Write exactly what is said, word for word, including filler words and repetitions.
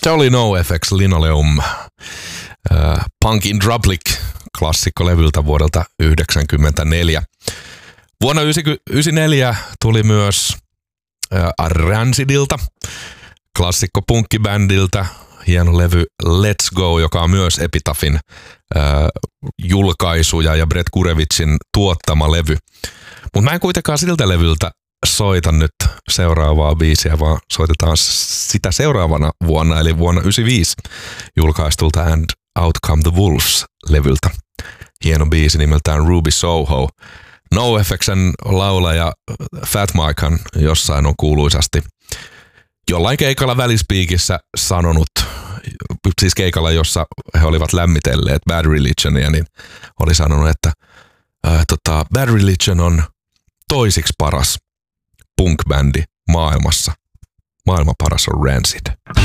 Se oli NoFX Linoleum äh, Punk in Drublic -klassikkolevyltä vuodelta yhdeksänkymmentäneljä. Vuonna yhdeksänkymmentäneljä tuli myös äh, Rancidilta, klassikko punkkibändiltä, hieno levy Let's Go, joka on myös Epitaphin äh, julkaisuja ja Brett Gurevitsin tuottama levy. Mutta mä en kuitenkaan siltä levyltä soita nyt seuraavaa biisiä, vaan soitetaan sitä seuraavana vuonna, eli vuonna yhdeksänkymmentäviisi julkaistulta And Out Come the Wolves-levyltä. Hieno biisi nimeltään Ruby Soho. NoFXn laulaja Fat Mikehan jossain on kuuluisasti jollain keikalla välispiikissä sanonut, siis keikalla, jossa he olivat lämmitelleet Bad Religionia, niin oli sanonut, että ää, tota, Bad Religion on toisiksi paras punk-bändi maailmassa. Maailman paras on Rancid.